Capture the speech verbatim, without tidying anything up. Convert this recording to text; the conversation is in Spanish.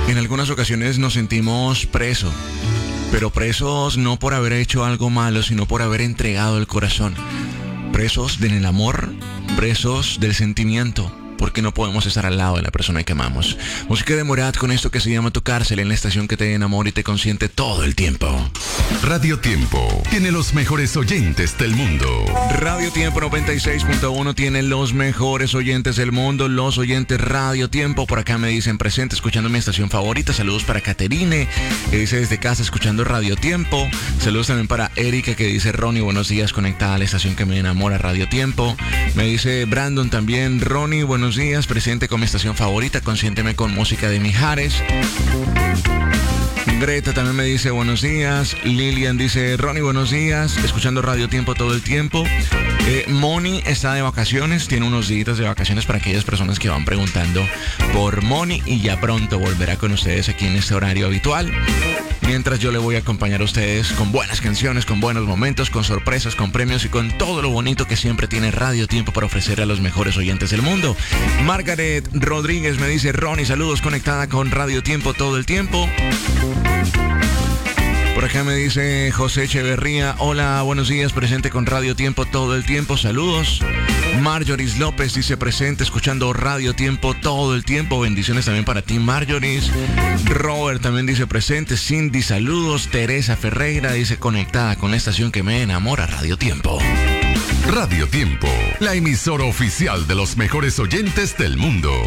En algunas ocasiones nos sentimos presos, pero presos no por haber hecho algo malo, sino por haber entregado el corazón. Presos del amor, presos del sentimiento, porque no podemos estar al lado de la persona que amamos. Música de Morat con esto que se llama Tu Cárcel, en la estación que te enamora y te consiente todo el tiempo. Radio Tiempo tiene los mejores oyentes del mundo. Radio Tiempo noventa y seis punto uno tiene los mejores oyentes del mundo, los oyentes Radio Tiempo. Por acá me dicen presente, escuchando mi estación favorita. Saludos para Caterine, que dice desde casa escuchando Radio Tiempo. Saludos también para Erika, que dice Ronnie, buenos días, conectada a la estación que me enamora, Radio Tiempo. Me dice Brandon también, Ronnie, buenos días, presente con mi estación favorita, consiénteme con música de Mijares. Greta también me dice buenos días. Lilian dice Ronnie, buenos días, escuchando Radio Tiempo todo el tiempo. eh, Moni está de vacaciones, tiene unos días de vacaciones para aquellas personas que van preguntando por Moni, y ya pronto volverá con ustedes aquí en este horario habitual, mientras yo le voy a acompañar a ustedes con buenas canciones, con buenos momentos, con sorpresas, con premios y con todo lo bonito que siempre tiene Radio Tiempo para ofrecer a los mejores oyentes del mundo. Margaret Rodríguez me dice Ronnie, saludos, conectada con Radio Tiempo todo el tiempo. Por acá me dice José Echeverría, hola, buenos días, presente con Radio Tiempo todo el tiempo, saludos. Marjoris López dice presente, escuchando Radio Tiempo todo el tiempo, bendiciones también para ti, Marjoris. Robert también dice presente. Cindy, saludos. Teresa Ferreira dice conectada con la estación que me enamora, Radio Tiempo. Radio Tiempo, la emisora oficial de los mejores oyentes del mundo.